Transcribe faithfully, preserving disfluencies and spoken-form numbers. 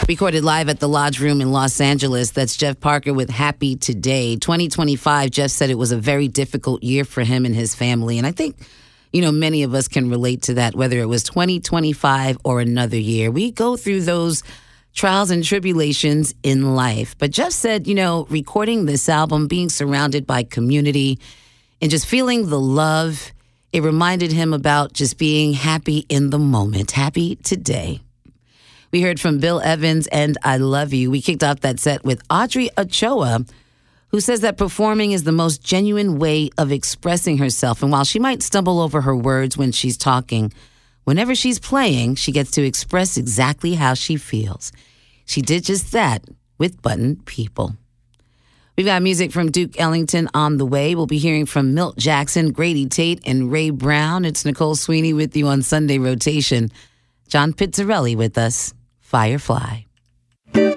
Recorded live at the Lodge Room in Los Angeles. That's Jeff Parker with Happy Today. twenty twenty-five, Jeff said it was a very difficult year for him and his family. And I think, you know, many of us can relate to that, whether it was twenty twenty-five or another year. We go through those trials and tribulations in life. But Jeff said, you know, recording this album, being surrounded by community, and just feeling the love, it reminded him about just being happy in the moment, happy today. We heard from Bill Evans and I Love You. We kicked off that set with Audrey Ochoa, who says that performing is the most genuine way of expressing herself. And while she might stumble over her words when she's talking, whenever she's playing, she gets to express exactly how she feels. She did just that with Button People. We've got music from Duke Ellington on the way. We'll be hearing from Milt Jackson, Grady Tate, and Ray Brown. It's Nicole Sweeney with you on Sunday Rotation. John Pizzarelli with us. Firefly.